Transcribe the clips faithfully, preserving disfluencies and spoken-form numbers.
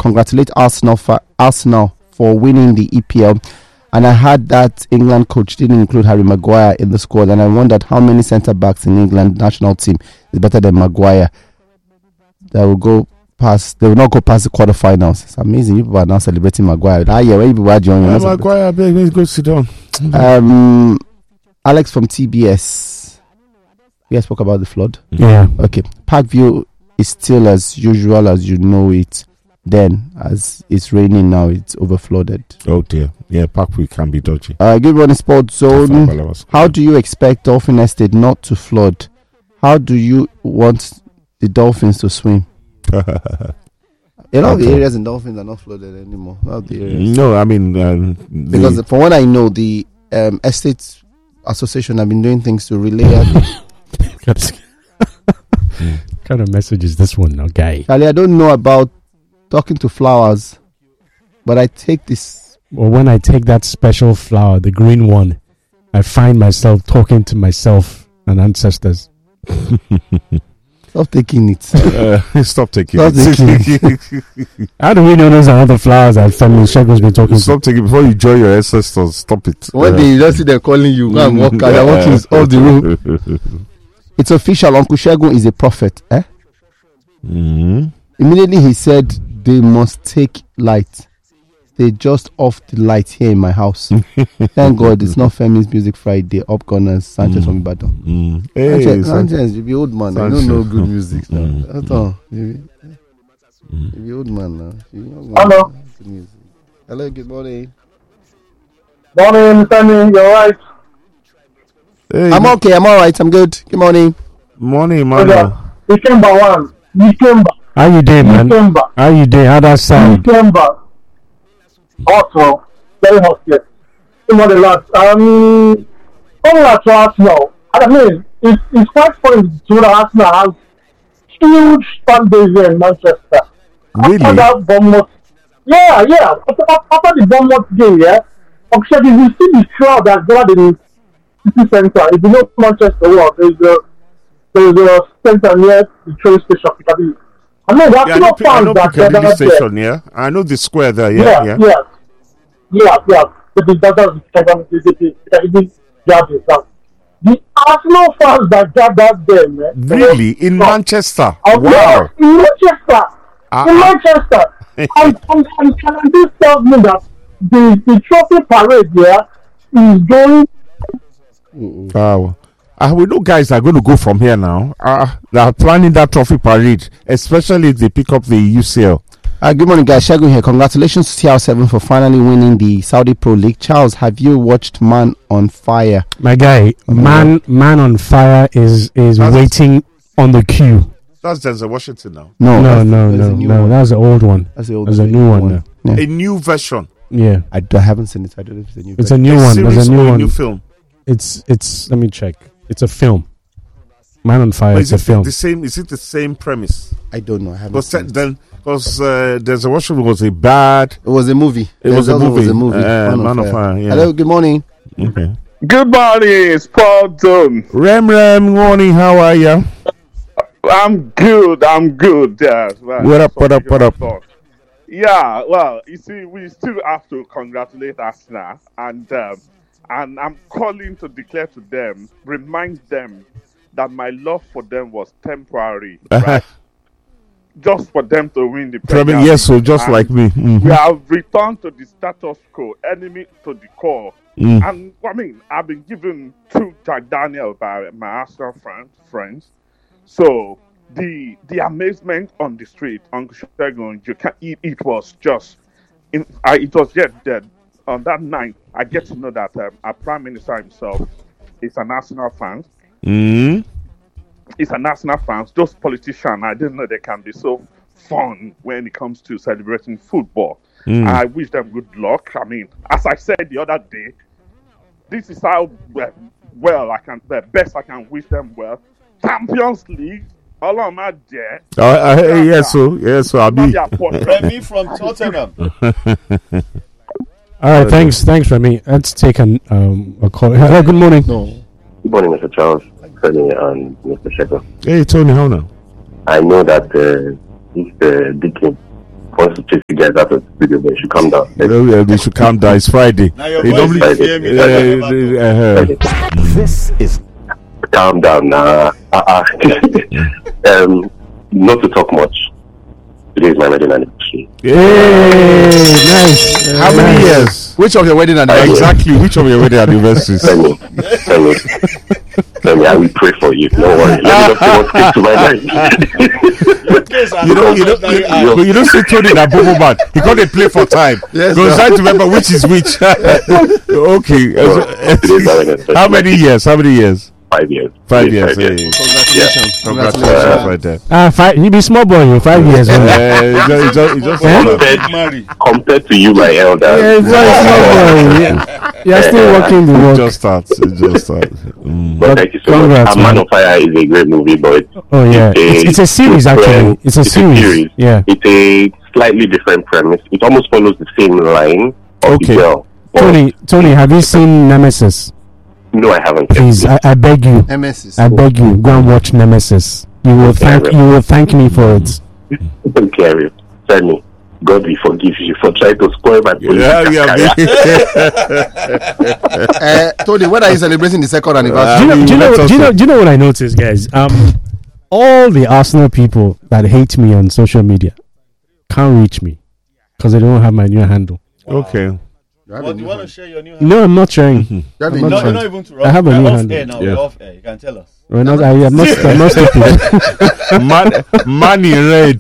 congratulate Arsenal for Arsenal for winning the E P L. And I heard that England coach didn't include Harry Maguire in the squad, and I wondered how many centre backs in England national team is better than Maguire. That will go past. They will not go past the quarterfinals. It's amazing. You people are now celebrating Maguire. Ah, yeah, where you are joining? Yeah, Maguire, let's go sit down. Um, Alex from T B S. We spoke about the flood. Yeah. Okay. Parkview is still as usual as you know it. Then, as it's raining now, it's overflooded. Oh dear. Yeah, Parkview can be dodgy. Uh, good morning, Sports Zone. How do you expect Dolphin Estate not to flood? How do you want the dolphins to swim? A lot okay. of the areas in Dolphins are not flooded anymore. Not the areas. No, I mean... Um, because from what I know, the um, Estate Association have been doing things to relay... What kind of message is this one now, guy? Ali, I don't know about talking to flowers, but I take this. Well, when I take that special flower, the green one, I find myself talking to myself and ancestors. Stop taking it. Uh, stop taking stop it. Taking it. How do we know those are other flowers that Family Shegun's been talking stop to? Stop taking it before you join your ancestors. Stop it. One uh, day you just see them calling you. Go and walk out. They're walking off the room. It's official. Uncle Shegun is a prophet. Eh? Mm-hmm. Immediately he said they must take light. They just off the light here in my house. Thank God it's not Femi's Music Friday. Up Gunners, Sanchez mm. from Ibadan. Mm. Hey, Sanchez, Sanchez, you be old man. I don't know good music now. Mm. That's all. You be, mm. you be old man now. Man. Hello. Good music. Hello, good morning. Morning, Sammy. You're right. Hey, I'm okay. I'm all right. I'm good. Good morning. Morning, man. December one. December. How you doing, man? December. How you doing? How that sound? December. Also, very hot yet. You know the last. Um, similar to Arsenal. I mean, it's, it's quite funny to know Arsenal has huge fan base here in Manchester. Really? After that Bournemouth, yeah, yeah. After, after the Bournemouth game, yeah. Actually, if you see the crowd that's gathered in the city centre, if you know Manchester, well, there's a there's a centre near the train station. I mean, there are yeah, I know, fans I know that Piccadilly there. Station, yeah. I know the square there, yeah, yeah, yeah. yeah, yeah, yeah. The the the the the the Arsenal fans that gathered there, man. Really, in so, Manchester? Uh, wow. Yeah, in Manchester, uh, in Manchester, and and and and this tells me that the the trophy parade here is going. Wow. Uh, we know guys are going to go from here now. Uh, they are planning that trophy parade, especially if they pick up the U C L. Uh, good morning, guys. Shegun here. Congratulations to T R seven for finally winning the Saudi Pro League. Charles, have you watched Man on Fire? My guy, oh, Man Man on Fire is is that's waiting on the queue. That's Denzel Washington now. No, no, that's, no, that's no, no. That's the old one. That's the old. There's a new one, one now. Yeah. A new version. Yeah, I, I haven't seen it. I don't know if it's a new. It's version. a new a one. There's a new one. A new film. It's it's. Let me check. It's a film. Man on Fire. But it's is a film. The same? Is it the same premise? I don't know. I haven't. Because seen then, because uh, there's a Washington was a bad. It was a movie. It was a movie. was a movie. Uh, Man, Man on on Fire. Fire. Yeah. Hello. Good morning. Okay. Good morning, Sport Zone. Rem Rem, morning. How are you? I'm good. I'm good. Yeah. Right. What up? What up? What up? Thought. Yeah. Well, you see, we still have to congratulate Arsenal, and um, and I'm calling to declare to them, remind them that my love for them was temporary, right? Just for them to win the Premier League. Yes, so just and like me. Mm-hmm. We have returned to the status quo, enemy to the core. Mm. And I mean, I've been given to Jack Daniel by my Arsenal friend, friends. So the the amazement on the street, Uncle Shegun, you can it, it was just, in, I, it was yet dead. On that night, I get to know that um, our Prime Minister himself is an Arsenal fan. Mm. He's an Arsenal fan. Those politicians, I didn't know they can be so fun when it comes to celebrating football. Mm. I wish them good luck. I mean, as I said the other day, this is how well, well I can, the best I can wish them well. Champions League, all of my dear. Uh, uh, yes, so yes, so I'll be. Remy from Tottenham. All right, thanks, thanks, Remy. Let's take an, um, a call. Hello, good morning. No. Good morning, Mister Charles, Tony, and Mister Shegun. Hey, Tony, how now? I know that uh, if uh, Dickens wants to chase you guys out of the studio, they should calm down. You know, uh, they should calm down. It's Friday. Now your They voice normally- is hear me. uh, That's uh, uh, This is calm down now. Uh-uh. um, not to talk much. Today is my wedding anniversary. Hey, nice. How many years? Which of your wedding and Exactly. Which of your wedding anniversaries? Tell me, tell me, tell me. I will pray for you. No worry. Let me just say what comes to my mind. You know, you know, you, you, you don't say Tony that Bobo man. He got to play for time. Yes, Go sir. try to remember which is which. Okay. No, today's my wedding anniversary. How many years? How many years? Five years. Five Today's years. Five years. Hey. Congratulations. Congratulations, right there. Ah, five. You be small boy. You five years old. Uh, it just, it just, it just Compared, marry. compared to you, my elder. Yeah, it's not a small boy. Yeah. You're still working the It work. just starts. It just starts. Mm. But thank you so Congrats, much. A Man man. on Fire is a great movie, but Oh yeah, it's, it's a series actually. It's a it's series. A series. Yeah. It's a slightly different premise. It almost follows the same line of Okay. the girl. But Tony, Tony, have you seen Nemesis? no, I haven't. Please, I, I beg you. M S is I beg you, go and watch Nemesis. You will thank you will thank me for it. Don't care. Tell me. God will forgive you for trying to spoil my political Yeah, career. yeah. uh, Tony, when are you celebrating the second Do anniversary? you know? Do you know? Let Do you know? us- Do you know what I noticed, guys? Um, all the Arsenal people that hate me on social media can't reach me because they don't have my new handle. Okay. What, do you want to share your new No, I'm not sharing. You have a I'm new not No, handle. you're not even to I have a We're new off handle. air now. Yeah. We're off air. You can tell us. We're not, I am not. I'm not stupid. Man, man in red.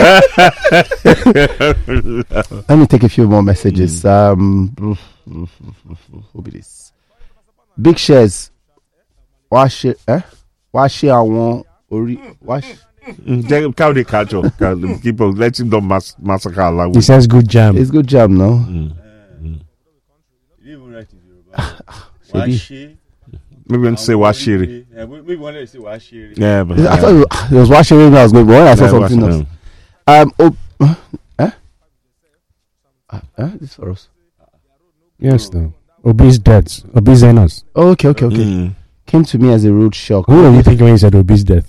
Let me take a few more messages. Um, who be this? Big shares. Why share? Eh? Why share? I want. Ori. Why? sh- Mm, How they catch up? Can- Keep on. Let him not mass- massacre our He language. says good jam. It's good job, no? You didn't even write it Yoruba. Washi. Maybe want to say Washiri. Yeah, maybe wanted to say Washiri. Yeah, but I thought it was, it was watching it when I was going, but when I saw Yeah, something Wash- else. Um. Oh, uh, eh? Uh, eh? This for us. Yes, no. Obese deaths. Obese Zenas. Oh, okay, okay, okay. Mm. Came to me as a rude shock. Who are you thinking when you said obese death?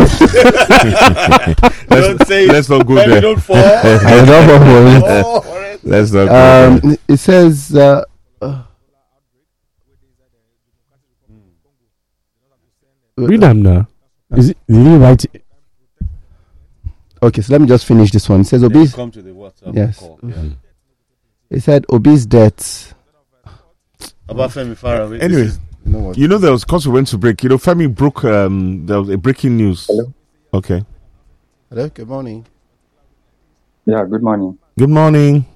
Don't say it. Let's not go Maybe there. don't fall. I don't know for it. Oh, alright. Let's not go there. Um, it says. Uh, uh, Read them now. Is it? Did you write it? okay, so let me just finish this one. It says Then obese. come to the WhatsApp Yes. call. Yeah. It said obese deaths. About Femi Faraway. Anyway, This is- You know what? you know there was, because we went to break, you know, Femi broke, um, there was a breaking news. Hello? Okay. Hello. Good morning. Yeah, good morning. Good morning.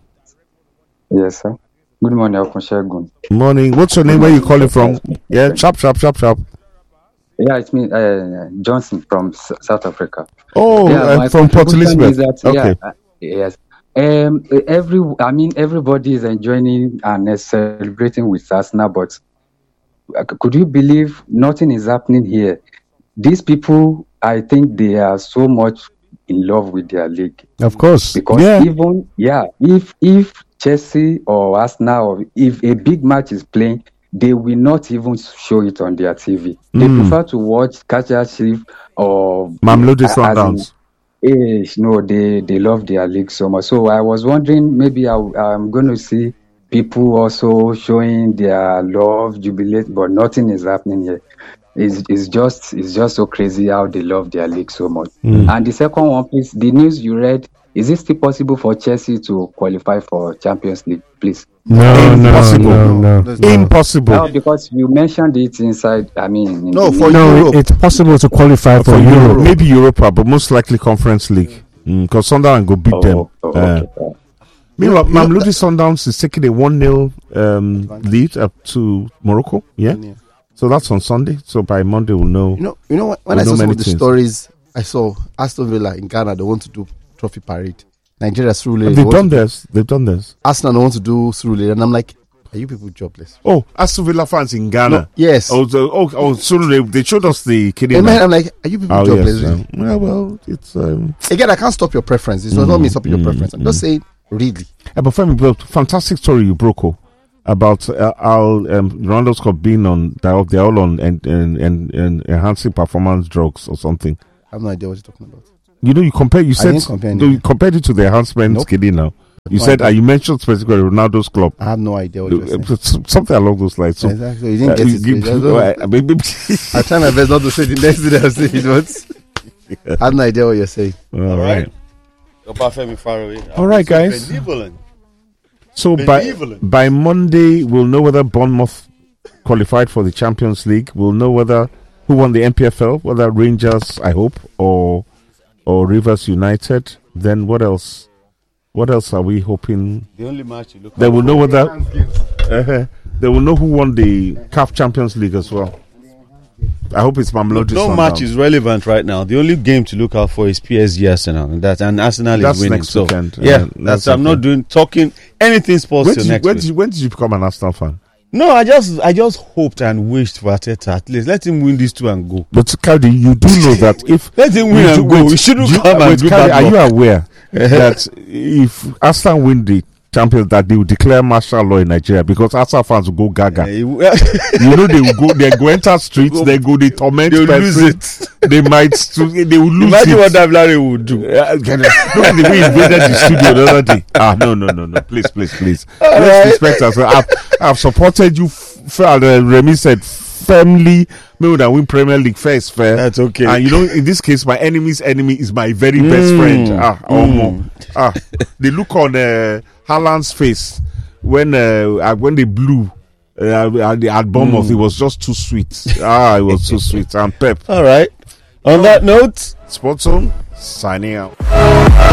Yes, sir. Good morning, Okunshegun. Good morning. What's your name? Where you calling from? Yeah, sharp, sharp, sharp, sharp. Yeah, it's me, uh, Johnson from S- South Africa. Oh, yeah, uh, my from Port contribution Elizabeth. is that, Okay. Yeah, uh, yes. Um, every, I mean, everybody is enjoying and uh, celebrating with Arsenal, but uh, could you believe nothing is happening here? These people, I think they are so much in love with their league. Of course. Because Yeah. even yeah, if if Chelsea or Arsenal or if a big match is playing, they will not even show it on their T V. They Mm. prefer to watch Kaja Chief or Mamludi as in- Sundowns. Eh, no, they they love their league so much. So I was wondering, maybe I, I'm going to see people also showing their love, jubilate, but nothing is happening here. It's, it's just it's just so crazy how they love their league so much. And the second one, please, the news you read, is it still possible for Chelsea to qualify for Champions League, please? No, no, Impossible. no, no. There's no- Impossible. Now, because you mentioned it inside, I mean, in No, the for news. No, Europe. it's possible to qualify for, For Europe, Europe. maybe Europa, but most likely Conference League. Because Sunderland go beat Oh, them. oh, Uh, okay. Uh, Meanwhile, You know- Mamludi Sundowns is taking a one nil um, lead up to Morocco. Yeah? Yeah. So that's on Sunday. So by Monday, we'll know. You know, you know when, when We I know saw some many of the things. stories, I saw Aston Villa in Ghana. They want to do trophy parade. Nigeria Surulere. They've they want done to- this. They've done this. Arsenal they want to do Surulere, and I'm like, are you people jobless? Oh, Aston Villa fans in Ghana. No, yes. Oh, the, oh, oh, so they, they showed us the Kenyan. And man, I'm like, are you people Oh, jobless? yes. Um, yeah, well, it's. Um, Again, I can't stop your preference. It's not me stopping your preference. I'm just saying, really. yeah, but Femi, but fantastic story you broke oh, about uh, our um, Ronaldo's Cup being on. They're all, they're all on and, and, and, and enhancing performance drugs or something. I have no idea what you're talking about. You know, you compare. You said didn't compare no, you compared it to the enhancement Nope. Skidi now. You No said, idea. uh, you mentioned specifically Ronaldo's club. I have no idea what you're saying. Uh, s- Something along those lines. So, Exactly. You didn't uh, get you it. give- You just don't- uh, maybe- I try my best not to say the next thing I'm saying, but I have no idea what you're saying. All right. Obafemi Faroe. All right, guys. Benevolent. So by Benevolent. by Monday, we'll know whether Bournemouth qualified for the Champions League. We'll know whether who won the N P F L, whether Rangers, I hope, or or Rivers United. Then what else? What else are we hoping? The only match you look They at will know whether uh, they will know who won the C A F Champions League as well. I hope it's Mamelodi. no Sundowns. match is relevant right now. The only game to look out for is P S G Arsenal, and that and Arsenal That's is winning. next So weekend. yeah, Uh, that's next I'm not weekend. doing talking anything sports When till did, you, next when, week. did you, when did you become an Arsenal fan? No, I just I just hoped and wished for Arteta. At least let him win these two and go. But Cardi, you do know that if Let him win you and do- go. wait, He shouldn't do you- come and wait, do Cardi, bad are you luck. aware that if Arsenal win the champions, that they will declare martial law in Nigeria because Arsenal fans will go gaga? Eh, You know they will go, they go enter streets, Go- they go, they torment They'll person. lose it. They might, stu- they will lose Imagine it. what Davlare would do. Uh, can I- Look at the way he invaded the studio the other day. Ah, no, no, no, no. Please, please, please. Let's right. respect us. I've, I've supported you. F- uh, Remy said firmly. Maybe that win Premier League first, fair. That's okay. And you know, in this case, my enemy's enemy is my very best Mm. friend. Ah, Mm. Omo. Ah, the look on uh, Haaland's face when uh, uh, when they blew. Uh, at, the- at Bournemouth, Mm. it was just too sweet. Ah, it was too sweet. And Pep, All right. On that note, Sports Zone, signing out.